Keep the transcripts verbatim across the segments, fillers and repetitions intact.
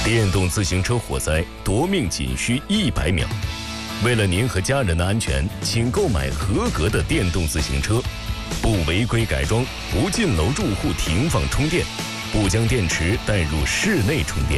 电动自行车火灾夺命仅需一百秒。为了您和家人的安全，请购买合格的电动自行车，不违规改装，不进楼住户停放充电，不将电池带入室内充电。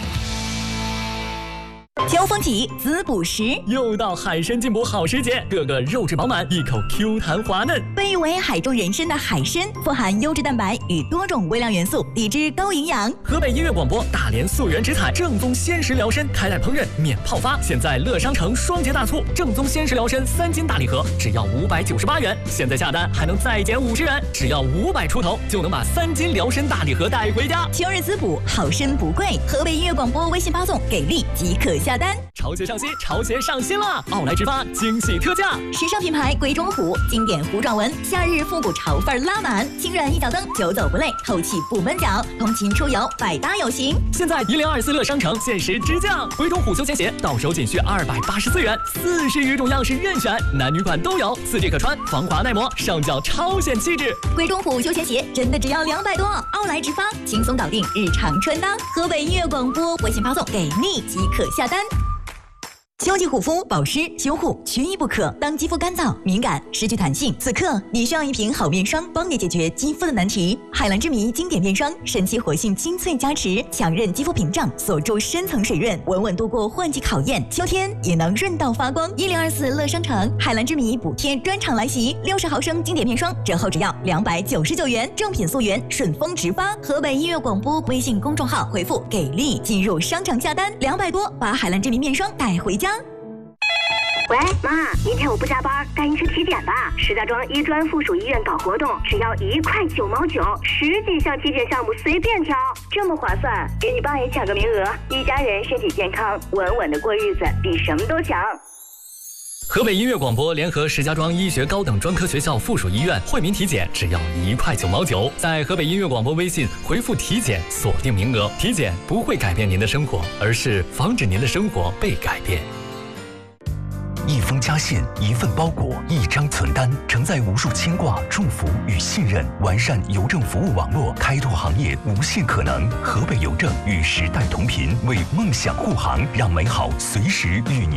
秋风起，滋补时， 又到海参进补好时节，个个肉质饱满，一口 Q 弹滑嫩。 被誉为海中人参的海参，富含优质蛋白与多种微量元素，抵制高营养。 河北音乐广播大连溯源直采正宗鲜食疗参，开袋烹饪免泡发。现在乐商城双节大促，正宗鲜食疗参三斤大礼盒只要五百九十八元，现在下单还能再减五十元，只要五百出头就能把三斤疗参大礼盒带回家。 秋日滋补，好参不贵。河北音乐广播微信发送给力即可下单。 潮鞋上新，潮鞋上新了！奥莱直发惊喜特价， 时尚品牌鬼冢虎经典糊状纹，夏日复古潮范拉满，轻软一脚蹬，久走不累，透气不闷脚，通勤出游百搭有型。 现在一零二四乐商城限时直降，鬼冢虎休闲鞋到手仅需二百八十四元，四十余种样式任选，男女款都有，四 G 可穿，防滑耐磨，上脚超显气质。 鬼冢虎休闲鞋真的只要两百多，奥莱直发轻松搞定日常穿搭。河北音乐广播微信发送给力即可下单。秋季护肤保湿修护缺一不可。当肌肤干燥、敏感、失去弹性，此刻你需要一瓶好面霜，帮你解决肌肤的难题。海蓝之谜经典面霜，神奇活性清脆加持，强韧肌肤屏障，锁住深层水润，稳稳度过换季考验。秋天也能润到发光。一零二四乐商城海蓝之谜补贴专场来袭，六十毫升经典面霜折后只要两百九十九元，正品溯源，顺丰直发。河北音乐广播微信公众号回复给力进入商场下单，两百多把海蓝之谜面霜带回家。 喂，妈，明天我不加班，带你去体检吧。石家庄医专附属医院搞活动，只要一块九毛九，十几项体检项目随便挑，这么划算，给你爸也抢个名额。一家人身体健康，稳稳的过日子，比什么都强。 河北音乐广播联合石家庄医学高等专科学校附属医院惠民体检只要一块九毛九，在河北音乐广播微信回复体检锁定名额。体检不会改变您的生活，而是防止您的生活被改变。 一封家信，一份包裹，一张存单，承载无数牵挂、祝福与信任，完善邮政服务网络，开拓行业无限可能。河北邮政与时代同频，为梦想护航，让美好随时与你。